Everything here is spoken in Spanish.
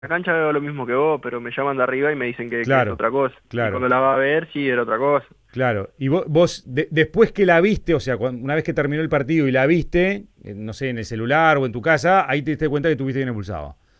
la cancha veo lo mismo que vos, pero me llaman de arriba y me dicen que es Claro, otra cosa. Y claro, cuando la va a ver, sí, era otra cosa. claro. Y después que la viste, o sea, una vez que terminó el partido y la viste, no sé, en el celular o en tu casa, ahí te diste cuenta que tuviste bien expulsado.